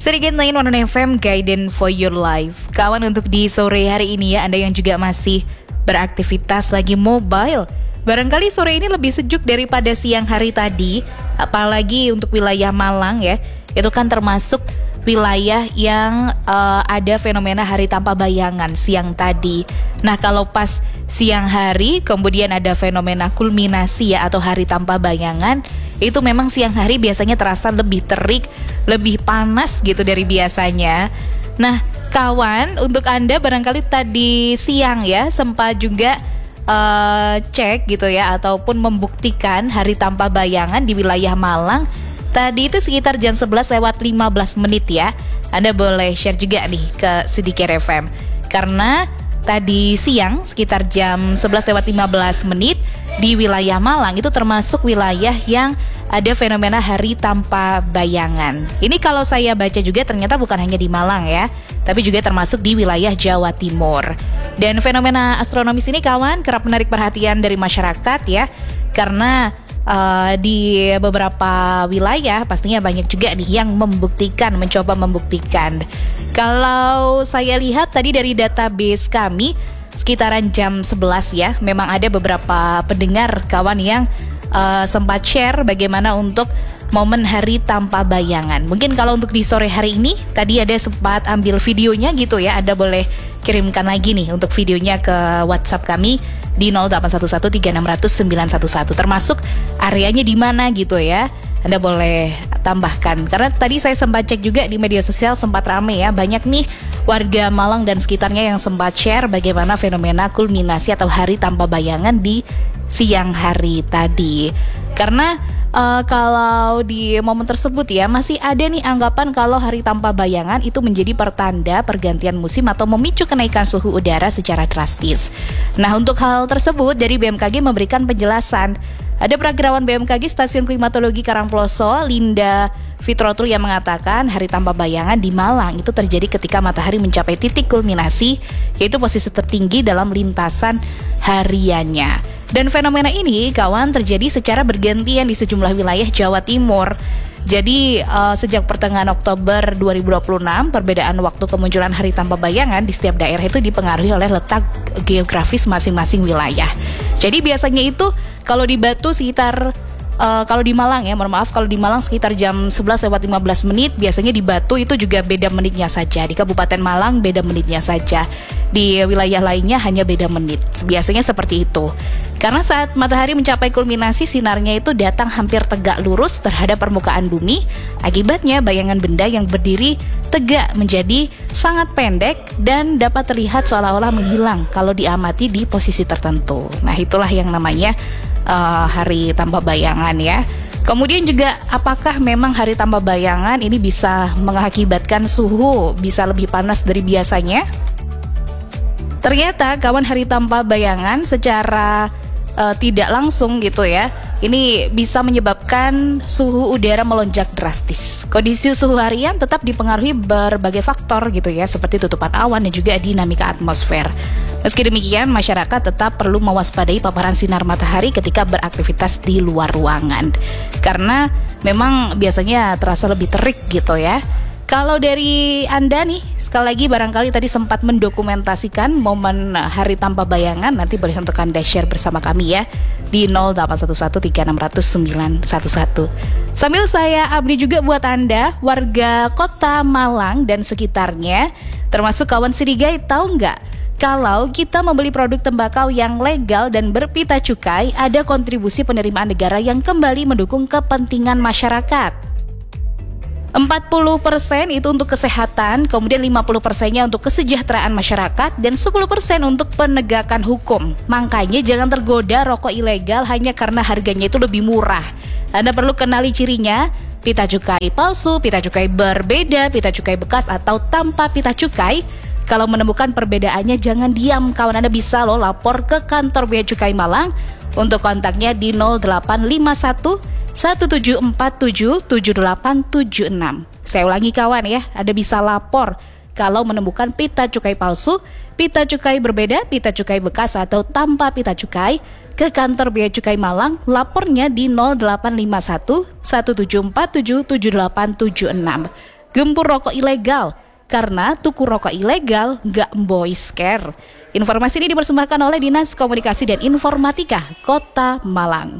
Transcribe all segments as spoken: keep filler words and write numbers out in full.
Sedikit lain One F M Guidance for Your Life. Kawan, untuk di sore hari ini ya, Anda yang juga masih beraktivitas lagi mobile, barangkali sore ini lebih sejuk daripada siang hari tadi. Apalagi untuk wilayah Malang ya, itu kan termasuk wilayah yang uh, ada fenomena hari tanpa bayangan siang tadi. Nah, kalau pas siang hari kemudian ada fenomena kulminasi ya atau hari tanpa bayangan, itu memang siang hari biasanya terasa lebih terik, lebih panas gitu dari biasanya. Nah, kawan, untuk Anda barangkali tadi siang ya sempat juga uh, cek gitu ya ataupun membuktikan hari tanpa bayangan di wilayah Malang. Tadi itu sekitar jam sebelas lewat lima belas menit ya. Anda boleh share juga nih ke Sedikit F M. Karena tadi siang sekitar jam sebelas lewat lima belas menit di wilayah Malang itu termasuk wilayah yang ada fenomena hari tanpa bayangan. Ini kalau saya baca juga ternyata bukan hanya di Malang ya, tapi juga termasuk di wilayah Jawa Timur. Dan fenomena astronomis ini kawan kerap menarik perhatian dari masyarakat ya, karena Uh, di beberapa wilayah pastinya banyak juga nih yang membuktikan, mencoba membuktikan. Kalau saya lihat tadi dari database kami sekitaran jam sebelas ya, memang ada beberapa pendengar kawan yang uh, sempat share bagaimana untuk momen hari tanpa bayangan. Mungkin kalau untuk di sore hari ini tadi ada sempat ambil videonya gitu ya, Anda boleh kirimkan lagi nih untuk videonya ke WhatsApp kami di nol delapan satu satu tiga enam nol nol sembilan satu satu, termasuk areanya di mana gitu ya. Anda boleh tambahkan, karena tadi saya sempat cek juga di media sosial sempat rame ya, banyak nih warga Malang dan sekitarnya yang sempat share bagaimana fenomena kulminasi atau hari tanpa bayangan di siang hari tadi. Karena Uh, kalau di momen tersebut ya masih ada nih anggapan kalau hari tanpa bayangan itu menjadi pertanda pergantian musim atau memicu kenaikan suhu udara secara drastis. Nah, untuk hal tersebut dari B M K G memberikan penjelasan. Ada Prawirawan B M K G Stasiun Klimatologi Karangploso, Linda Fitrotul, yang mengatakan hari tanpa bayangan di Malang itu terjadi ketika matahari mencapai titik kulminasi, yaitu posisi tertinggi dalam lintasan hariannya. Dan fenomena ini kawan terjadi secara bergantian di sejumlah wilayah Jawa Timur. Jadi uh, sejak pertengahan Oktober dua ribu dua puluh enam, perbedaan waktu kemunculan hari tanpa bayangan di setiap daerah itu dipengaruhi oleh letak geografis masing-masing wilayah. Jadi biasanya itu kalau di Batu sekitar Uh, kalau di Malang ya, mohon maaf, kalau di Malang sekitar jam sebelas lewat lima belas menit, biasanya di Batu itu juga beda menitnya saja. Di Kabupaten Malang beda menitnya saja. Di wilayah lainnya hanya beda menit. Biasanya seperti itu. Karena saat matahari mencapai kulminasi, sinarnya itu datang hampir tegak lurus terhadap permukaan bumi. Akibatnya bayangan benda yang berdiri tegak menjadi sangat pendek dan dapat terlihat seolah-olah menghilang kalau diamati di posisi tertentu. Nah, itulah yang namanya Uh, hari tanpa bayangan ya. Kemudian juga apakah memang hari tanpa bayangan ini bisa mengakibatkan suhu bisa lebih panas dari biasanya? Ternyata kawan, hari tanpa bayangan secara uh, tidak langsung gitu ya, ini bisa menyebabkan suhu udara melonjak drastis. Kondisi suhu harian tetap dipengaruhi berbagai faktor gitu ya, seperti tutupan awan dan juga dinamika atmosfer. Meski demikian, masyarakat tetap perlu mewaspadai paparan sinar matahari ketika beraktivitas di luar ruangan. Karena memang biasanya terasa lebih terik gitu ya. Kalau dari Anda nih, sekali lagi barangkali tadi sempat mendokumentasikan momen hari tanpa bayangan, nanti boleh untuk Anda share bersama kami ya di nol delapan satu satu tiga enam nol nol sembilan satu satu. Sambil saya update juga buat Anda, warga kota Malang dan sekitarnya, termasuk kawan Sirigai, tahu nggak? Kalau kita membeli produk tembakau yang legal dan berpita cukai, ada kontribusi penerimaan negara yang kembali mendukung kepentingan masyarakat. empat puluh persen itu untuk kesehatan, kemudian lima puluh persennya untuk kesejahteraan masyarakat, dan sepuluh persen untuk penegakan hukum. Makanya jangan tergoda rokok ilegal hanya karena harganya itu lebih murah. Anda perlu kenali cirinya, pita cukai palsu, pita cukai berbeda, pita cukai bekas atau tanpa pita cukai. Kalau menemukan perbedaannya jangan diam, kawan. Anda bisa loh lapor ke kantor Bea Cukai Malang. Untuk kontaknya di nol delapan lima satu satu tujuh empat tujuh tujuh delapan tujuh enam. Saya ulangi kawan ya, Anda bisa lapor kalau menemukan pita cukai palsu, pita cukai berbeda, pita cukai bekas atau tanpa pita cukai ke kantor Bea Cukai Malang. Lapornya di nol delapan lima satu satu tujuh empat tujuh tujuh delapan tujuh enam. gempur rokok ilegal, karena tuku rokok ilegal nggak boys care. Informasi ini dipersembahkan oleh Dinas Komunikasi dan Informatika Kota Malang.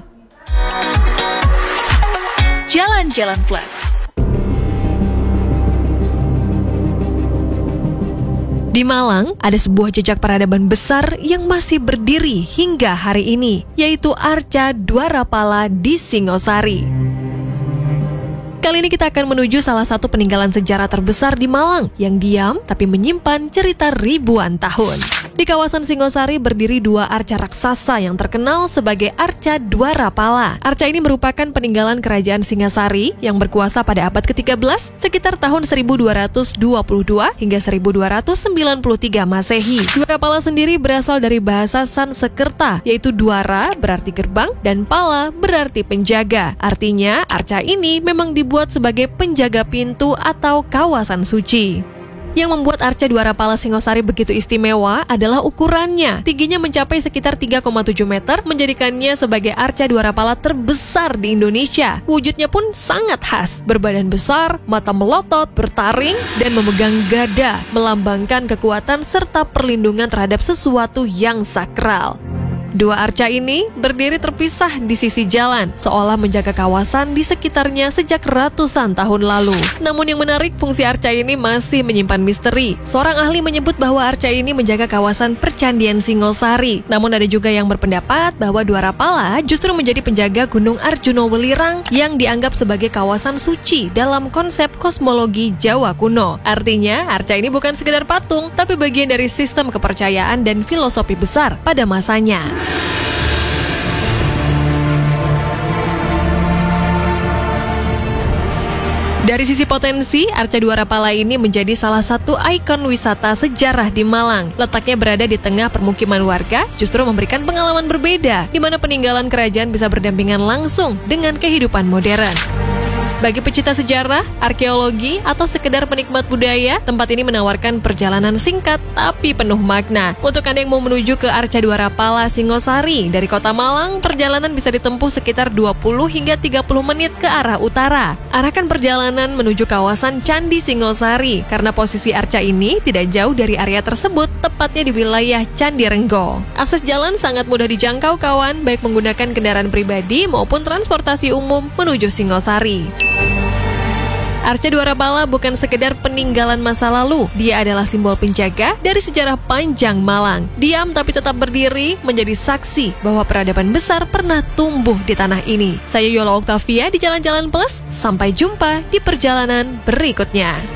Jalan-Jalan Plus. Di Malang, ada sebuah jejak peradaban besar yang masih berdiri hingga hari ini, yaitu Arca Dwarapala di Singosari. Kali ini kita akan menuju salah satu peninggalan sejarah terbesar di Malang yang diam tapi menyimpan cerita ribuan tahun. Di kawasan Singosari berdiri dua arca raksasa yang terkenal sebagai Arca Dwarapala. Arca ini merupakan peninggalan kerajaan Singasari yang berkuasa pada abad ketiga belas sekitar tahun seribu dua ratus dua puluh dua hingga seribu dua ratus sembilan puluh tiga Masehi. Dwarapala sendiri berasal dari bahasa Sansekerta, yaitu Dwara berarti gerbang dan Pala berarti penjaga. Artinya arca ini memang dibuat sebagai penjaga pintu atau kawasan suci. Yang membuat Arca Dwarapala Singosari begitu istimewa adalah ukurannya. Tingginya mencapai sekitar tiga koma tujuh meter, menjadikannya sebagai Arca Dwarapala terbesar di Indonesia. Wujudnya pun sangat khas, berbadan besar, mata melotot, bertaring, dan memegang gada, melambangkan kekuatan serta perlindungan terhadap sesuatu yang sakral. Dua arca ini berdiri terpisah di sisi jalan, seolah menjaga kawasan di sekitarnya sejak ratusan tahun lalu. Namun yang menarik, fungsi arca ini masih menyimpan misteri. Seorang ahli menyebut bahwa arca ini menjaga kawasan Percandian Singosari. Namun ada juga yang berpendapat bahwa Dwarapala justru menjadi penjaga Gunung Arjuno Welirang yang dianggap sebagai kawasan suci dalam konsep kosmologi Jawa kuno. Artinya, arca ini bukan sekedar patung, tapi bagian dari sistem kepercayaan dan filosofi besar pada masanya. Dari sisi potensi, Arca Dwarapala ini menjadi salah satu ikon wisata sejarah di Malang. Letaknya berada di tengah permukiman warga, justru memberikan pengalaman berbeda, di mana peninggalan kerajaan bisa berdampingan langsung dengan kehidupan modern. Bagi pecinta sejarah, arkeologi, atau sekedar penikmat budaya, tempat ini menawarkan perjalanan singkat tapi penuh makna. Untuk Anda yang mau menuju ke Arca Dwarapala Singosari, dari kota Malang, perjalanan bisa ditempuh sekitar dua puluh hingga tiga puluh menit ke arah utara. Arahkan perjalanan menuju kawasan Candi Singosari, karena posisi arca ini tidak jauh dari area tersebut, tepatnya di wilayah Candi Renggo. Akses jalan sangat mudah dijangkau kawan, baik menggunakan kendaraan pribadi maupun transportasi umum menuju Singosari. Arca Dwarapala bukan sekedar peninggalan masa lalu, dia adalah simbol penjaga dari sejarah panjang Malang. Diam tapi tetap berdiri, menjadi saksi bahwa peradaban besar pernah tumbuh di tanah ini. Saya Yola Oktavia di Jalan-Jalan Plus, sampai jumpa di perjalanan berikutnya.